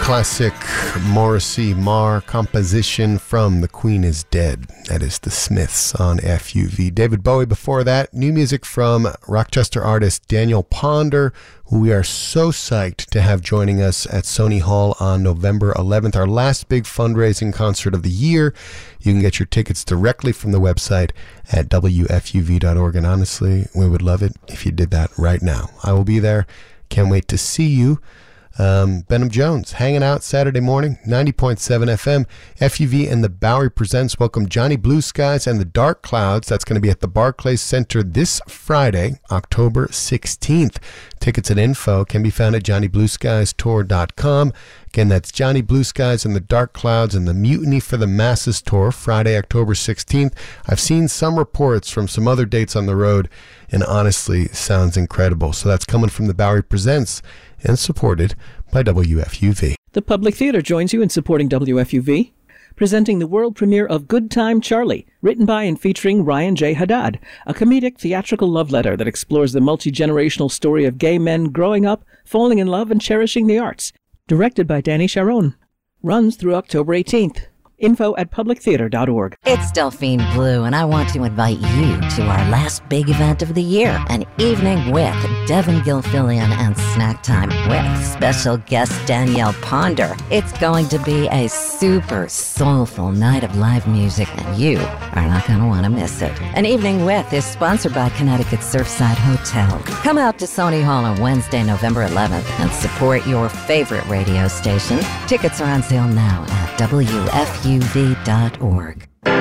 classic Morrissey Marr composition from The Queen is Dead. That is the Smiths on FUV. David Bowie before that. New music from Rochester artist Daniel Ponder, who we are so psyched to have joining us at Sony Hall on November 11th, our last big fundraising concert of the year. You can get your tickets directly from the website at WFUV.org. And honestly, we would love it if you did that right now. I will be there. Can't wait to see you. Benham Jones hanging out Saturday morning, 90.7 FM. FUV and the Bowery Presents welcome Johnny Blue Skies and the Dark Clouds. That's going to be at the Barclays Center this Friday, October 16th. Tickets and info can be found at johnnyblueskiestour.com. Again, that's Johnny Blue Skies and the Dark Clouds and the Mutiny for the Masses Tour, Friday, October 16th. I've seen some reports from some other dates on the road, and honestly, sounds incredible. So that's coming from the Bowery Presents and supported by WFUV. The Public Theater joins you in supporting WFUV, presenting the world premiere of Good Time Charlie, written by and featuring Ryan J. Haddad, a comedic theatrical love letter that explores the multi-generational story of gay men growing up, falling in love, and cherishing the arts. Directed by Danny Sharon. Runs through October 18th. Info at publictheater.org. It's Delphine Blue, and I want to invite you to our last big event of the year, an evening with Devin Gilfillian and Snack Time with special guest Danielle Ponder. It's going to be a super soulful night of live music, and you are not going to want to miss it. An Evening With is sponsored by Connecticut Surfside Hotel. Come out to Sony Hall on Wednesday, November 11th, and support your favorite radio station. Tickets are on sale now at WFUV.org.